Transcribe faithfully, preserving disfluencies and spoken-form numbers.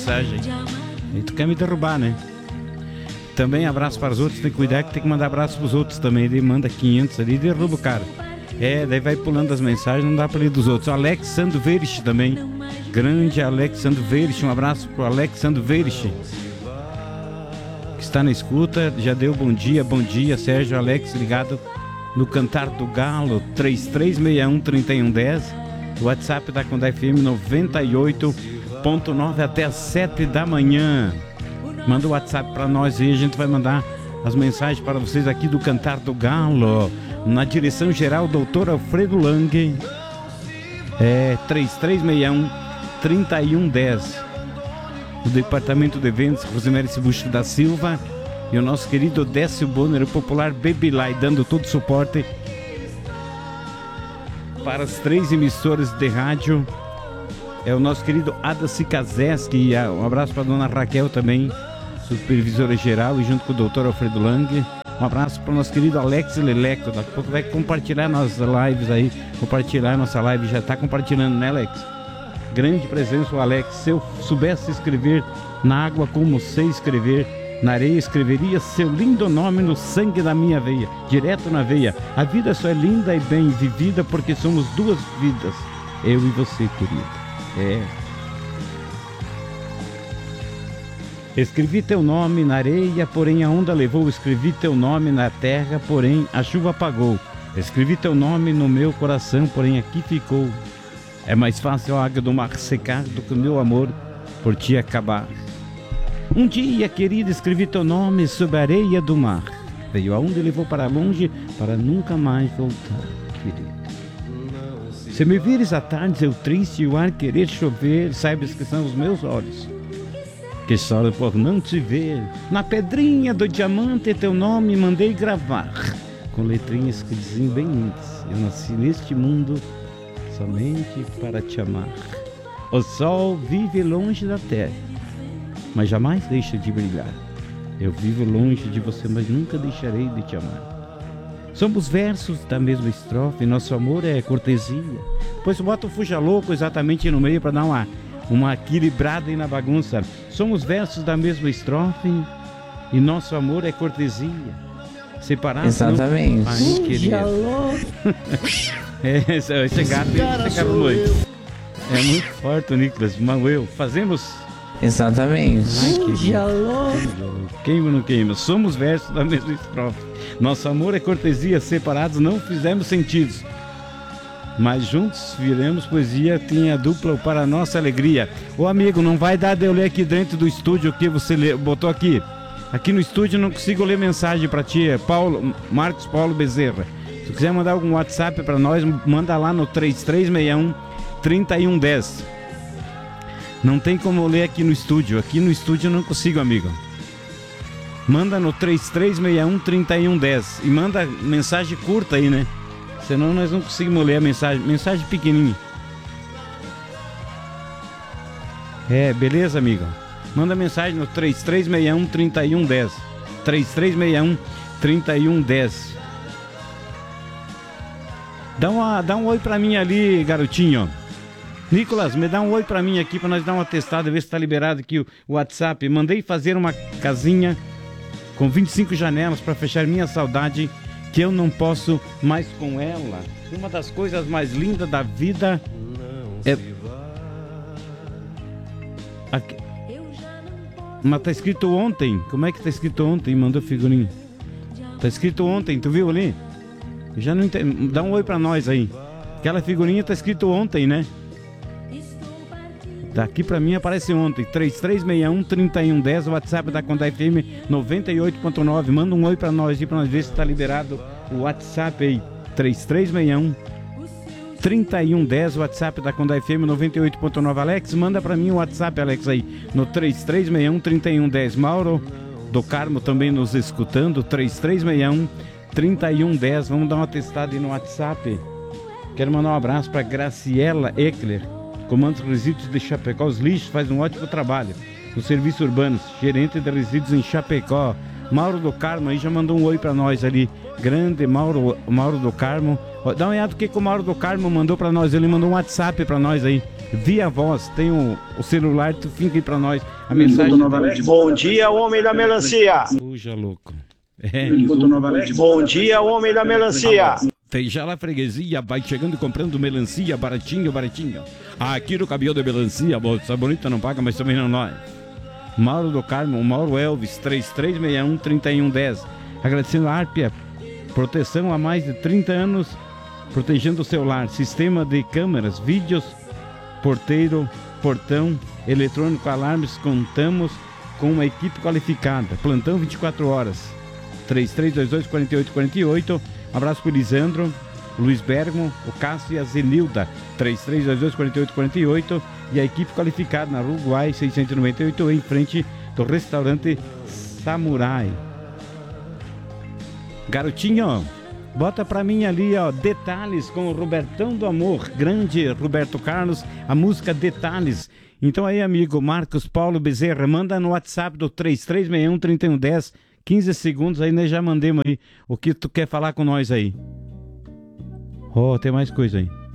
mensagem. E tu quer me derrubar, né? Também abraço para os outros, tem que cuidar que tem que mandar abraço para os outros também. Ele manda quinhentos ali e derruba o cara. É, daí vai pulando as mensagens, não dá para ler dos outros. O Alexandre Verich também. Grande Alexandre Verich, um abraço para o Alexandre Verich, que está na escuta. Já deu bom dia, bom dia, Sérgio Alex, ligado no Cantar do Galo, três três seis um, três um um zero. O WhatsApp da Condá F M noventa e oito ponto nove até as sete da manhã. Manda o WhatsApp para nós e a gente vai mandar as mensagens para vocês aqui do Cantar do Galo. Na direção geral, doutor Alfredo Lang. É três três seis um, três um um zero. O departamento de eventos, Rosemary Cibucho da Silva. E o nosso querido Décio Bonner, o popular Baby Lai, dando todo o suporte para as três emissoras de rádio. É o nosso querido Adaci Kazeski. Um abraço para a dona Raquel também, supervisora geral, e junto com o doutor Alfredo Lang. Um abraço para o nosso querido Alex Leleco. Daqui a pouco vai compartilhar nossas lives aí. Compartilhar nossa live. Já está compartilhando, né, Alex? Grande presença o Alex. Se eu soubesse escrever na água como sei escrever, na areia escreveria seu lindo nome no sangue da minha veia, direto na veia. A vida só é linda e bem vivida porque somos duas vidas, eu e você, querido. É. Escrevi teu nome na areia, porém a onda levou. Escrevi teu nome na terra, porém a chuva apagou. Escrevi teu nome no meu coração, porém aqui ficou. É mais fácil a água do mar secar do que o meu amor por ti acabar. Um dia, querida, escrevi teu nome sobre a areia do mar. Veio a onda e levou para longe, para nunca mais voltar, querida. Se me vires à tarde, eu triste e o ar querer chover, saibas que são os meus olhos que choram por não te ver. Na pedrinha do diamante teu nome mandei gravar, com letrinhas que diziam bem lindas: eu nasci neste mundo somente para te amar. O sol vive longe da terra, mas jamais deixa de brilhar. Eu vivo longe de você, mas nunca deixarei de te amar. Somos versos da mesma estrofe, nosso amor é cortesia. Pois bota o fuja louco exatamente no meio para dar uma, uma equilibrada aí na bagunça. Somos versos da mesma estrofe e nosso amor é cortesia. Separados. Exatamente. Não... Ai, querida. é, esse, esse gato, esse gato noite. É muito forte, Nicolas. Manuel, fazemos. Exatamente. Ai, queima ou não queima? Somos versos da mesma estrofe. Nosso amor é cortesia, separados não fizemos sentidos, mas juntos viremos poesia, tinha dupla para nossa alegria. Ô amigo, não vai dar de eu ler aqui dentro do estúdio o que você lê, botou aqui. Aqui no estúdio não consigo ler mensagem para ti, é Paulo, Marcos Paulo Bezerra. Se quiser mandar algum WhatsApp para nós, manda lá no três três seis um, três um um zero. Não tem como ler aqui no estúdio. Aqui no estúdio eu não consigo, amigo. Manda no três três seis um, três um um zero. E manda mensagem curta aí, né? Senão nós não conseguimos ler a mensagem. Mensagem pequenininha. É, beleza, amigo? Manda mensagem no três três seis um, três um um zero. três três seis um, três um um zero. Dá, uma, dá um oi pra mim ali, garotinho. Nicolas, me dá um oi pra mim aqui, pra nós dar uma testada, ver se tá liberado aqui o WhatsApp. Mandei fazer uma casinha com vinte e cinco janelas pra fechar minha saudade, que eu não posso mais com ela. Uma das coisas mais lindas da vida é... Aqui. Mas tá escrito ontem. Como é que tá escrito ontem? Mandou figurinha. Tá escrito ontem, tu viu ali? Eu já não entendo. Dá um oi pra nós aí. Aquela figurinha tá escrito ontem, né? Daqui pra mim aparece ontem. três três seis um, três um um zero. O WhatsApp da Condá F M noventa e oito ponto nove. Manda um oi pra nós aí, pra nós ver se tá liberado o WhatsApp aí. três três seis um, três um um zero. O WhatsApp da Condá F M noventa e oito ponto nove. Alex, manda pra mim o WhatsApp, Alex, aí. No três três seis um, três um um zero. Mauro do Carmo também nos escutando. três três seis um, três um um zero. Vamos dar uma testada aí no WhatsApp. Quero mandar um abraço pra Graciela Eckler, Comando de Resíduos de Chapecó. Os lixos faz um ótimo trabalho no serviço urbano, gerente de resíduos em Chapecó. Mauro do Carmo aí já mandou um oi pra nós ali. grande Mauro, Mauro do Carmo. Dá uma olhada o que, que o Mauro do Carmo mandou pra nós. Ele mandou um WhatsApp pra nós aí, via voz. Tem o, o celular, tu fica aí pra nós. A mensagem. Bom dia, homem da melancia. Puxa, louco. É. Bom dia, homem da melancia. Feijão a freguesia, vai chegando e comprando melancia, baratinho, baratinho. Aqui no caminhão de melancia, moça bonita não paga, mas também não nós. Mauro do Carmo, Mauro Elvis, três três seis um, três um um zero. Agradecendo a Árpia, proteção há mais de trinta anos, protegendo o seu lar. Sistema de câmeras, vídeos, porteiro, portão, eletrônico, alarmes. Contamos com uma equipe qualificada. Plantão vinte e quatro horas. três três dois dois, quatro oito quatro oito. Abraço para o Lisandro, o Luiz Bergamo, o Cássio e a Zenilda. três três dois dois, quatro oito quatro oito. E a equipe qualificada na Uruguai seiscentos e noventa e oito, em frente do restaurante Samurai. Garotinho, bota pra mim ali, ó, Detalhes com o Robertão do Amor, grande Roberto Carlos, a música Detalhes. Então aí, amigo Marcos Paulo Bezerra, manda no WhatsApp do três três seis um, três um um zero, quinze segundos aí, nós já mandemos aí o que tu quer falar com nós aí. Oh, tem mais coisa aí.